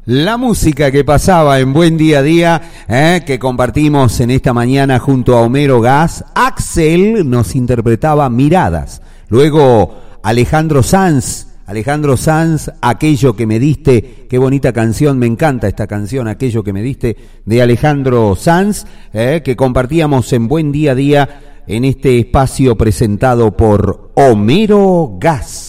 La música que pasaba en Buen Día a Día, que compartimos en esta mañana junto a Homero Gas. Axel nos interpretaba Miradas. Luego Alejandro Sanz, Aquello que me diste. Qué bonita canción, me encanta esta canción, Aquello que me diste, de Alejandro Sanz, que compartíamos en Buen Día a Día en este espacio presentado por Homero Gas.